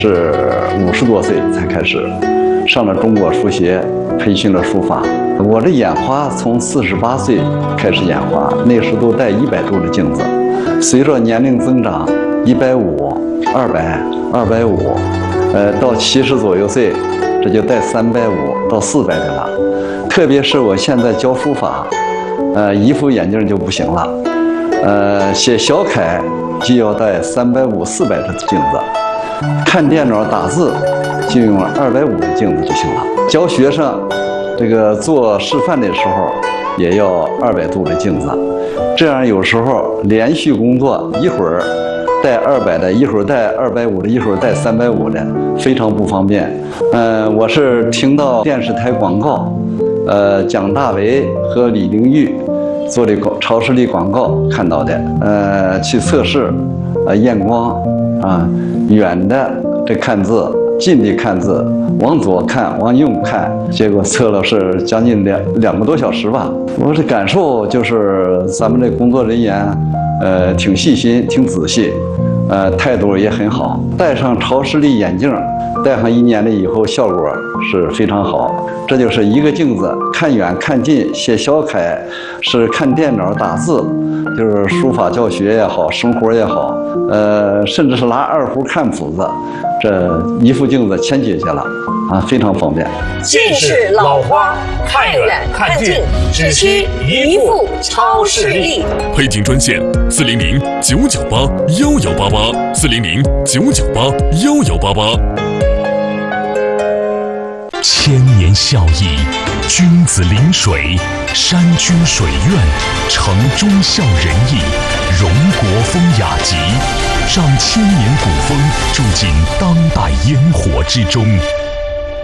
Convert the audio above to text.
是50多岁才开始上了中国书协，培训了书法。我这眼花从48岁开始眼花，那时都戴100度的镜子，随着年龄增长，150、200、250，到70左右岁，这就戴350到400的了。特别是我现在教书法，一副眼镜就不行了，写小楷就要戴350、400的镜子。看电脑打字就用250的镜子就行了。教学生这个做示范的时候也要200度的镜子，这样有时候连续工作，一会儿带200的，一会儿带250的，一会儿带350的，非常不方便。我是听到电视台广告，蒋大为和李玲玉做的超视力广告看到的，去测试验光啊，远的这看字，近的看字，往左看，往右看，结果测了是将近两个多小时吧。我的感受就是咱们这工作人员，挺细心，挺仔细，态度也很好。戴上超视力眼镜，戴上1年了以后，效果是非常好。这就是一个镜子，看远看近，写小楷是看电脑打字，就是书法教学也好，生活也好，甚至是拿2胡看谱子，这一副镜子全解决了啊，非常方便。 近视老花，看远看近，只需一副超视力。 配镜专线400-998-1188，400-998-1188。千年孝义，君子临水，山君水苑，承忠孝仁义，荣国风雅集，让千年古风住进当代烟火之中。